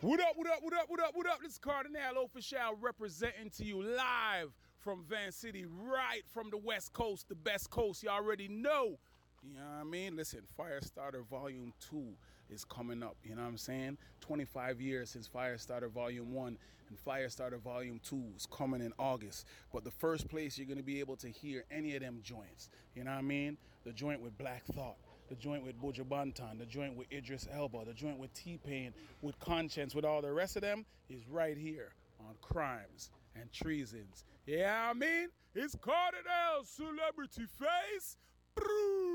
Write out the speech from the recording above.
What up, what up, what up, what up, what up? This is Cardinal Official representing to you live from Van City, right from the West Coast, the best coast. You already know. You know what I mean? Listen, Firestarter Volume 2 is coming up. You know what I'm saying? 25 years since Firestarter Volume 1 and Firestarter Volume 2 is coming in August. But the first place you're going to be able to hear any of them joints, you know what I mean? The joint with Black Thought, the joint with Buju Banton, the joint with Idris Elba, the joint with T-Pain, with Conscience, with all the rest of them is right here on Crimes and Treasons. Yeah, I mean? It's Cardinal Celebrity Face.